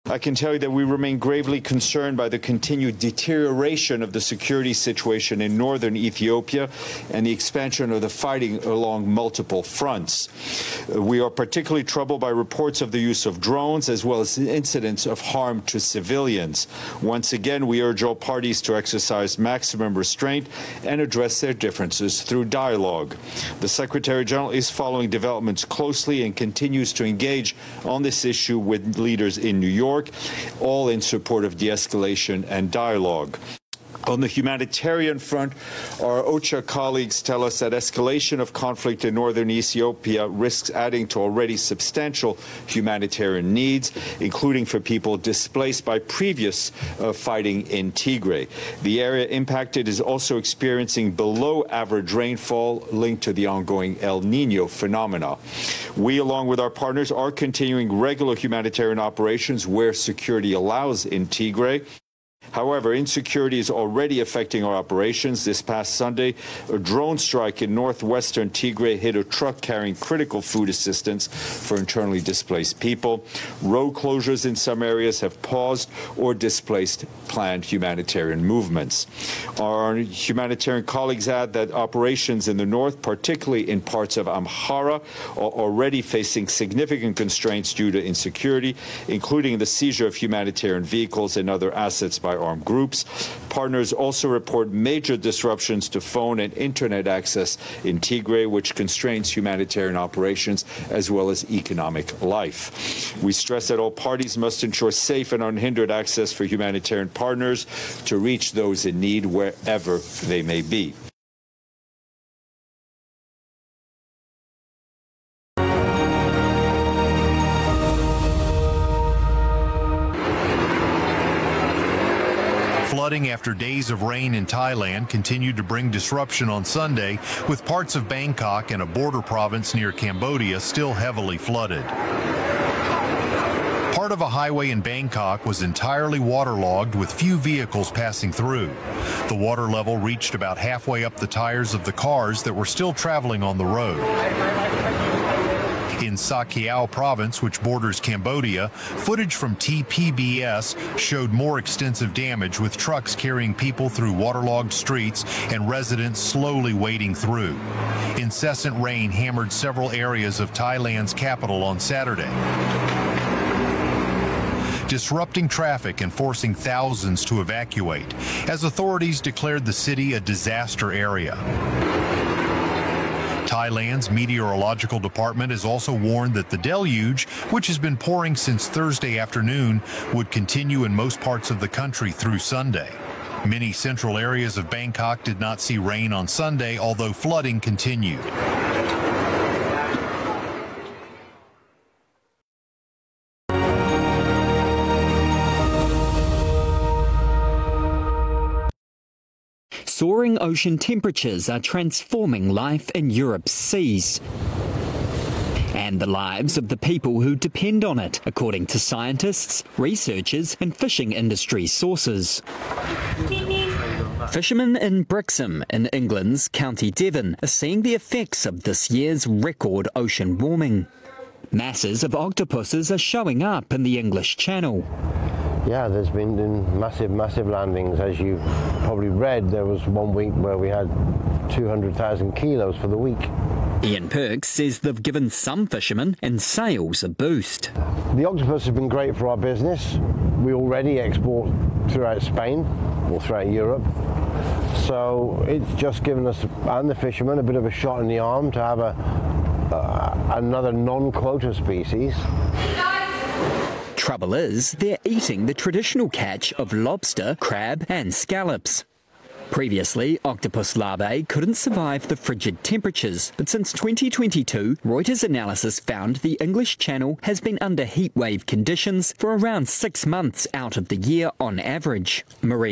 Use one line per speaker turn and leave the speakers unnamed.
I can tell you that we remain gravely concerned by the continued deterioration of the security situation in northern Ethiopia and the expansion of the fighting along multiple fronts. We are particularly troubled by reports of the use of drones as well as incidents of harm to civilians. Once again, we urge all parties to exercise maximum restraint and address their differences through dialogue. The Secretary General is following developments closely and continues to engage on this issue with leaders in New York, all in support of de-escalation and dialogue. On the humanitarian front, our OCHA colleagues tell us that escalation of conflict in northern Ethiopia risks adding to already substantial humanitarian needs, including for people displaced by previous fighting in Tigray. The area impacted is also experiencing below-average rainfall linked to the ongoing El Nino phenomena. We, along with our partners, are continuing regular humanitarian operations where security allows in Tigray. However, insecurity is already affecting our operations. This past Sunday, a drone strike in northwestern Tigray hit a truck carrying critical food assistance for internally displaced people. Road closures in some areas have paused or displaced planned humanitarian movements. Our humanitarian colleagues add that operations in the north, particularly in parts of Amhara, are already facing significant constraints due to insecurity, including the seizure of humanitarian vehicles and other assets by armed groups. Partners also report major disruptions to phone and internet access in Tigray, which constrains humanitarian operations as well as economic life. We stress that all parties must ensure safe and unhindered access for humanitarian partners to reach those in need wherever they may be.
Flooding after days of rain in Thailand continued to bring disruption on Sunday, with parts of Bangkok and a border province near Cambodia still heavily flooded. Part of a highway in Bangkok was entirely waterlogged with few vehicles passing through. The water level reached about halfway up the tires of the cars that were still traveling on the road. In Sa Kaeo province, which borders Cambodia, footage from TPBS showed more extensive damage, with trucks carrying people through waterlogged streets and residents slowly wading through. Incessant rain hammered several areas of Thailand's capital on Saturday, disrupting traffic and forcing thousands to evacuate, as authorities declared the city a disaster area. Thailand's meteorological department has also warned that the deluge, which has been pouring since Thursday afternoon, would continue in most parts of the country through Sunday. Many central areas of Bangkok did not see rain on Sunday, although flooding continued.
Soaring ocean temperatures are transforming life in Europe's seas and the lives of the people who depend on it, according to scientists, researchers and fishing industry sources. Fishermen in Brixham in England's County Devon are seeing the effects of this year's record ocean warming. Masses of octopuses are showing up in the English Channel.
Yeah, there's been massive landings. As you've probably read, there was 1 week where we had 200,000 kilos for the week.
Ian Perks says they've given some fishermen and sales a boost.
The octopus has been great for our business. We already export throughout Spain or throughout Europe. So it's just given us and the fishermen a bit of a shot in the arm to have another non-quota species.
Trouble is, they're eating the traditional catch of lobster, crab and scallops. Previously, octopus larvae couldn't survive the frigid temperatures, but since 2022, Reuters analysis found the English Channel has been under heatwave conditions for around 6 months out of the year on average. Marine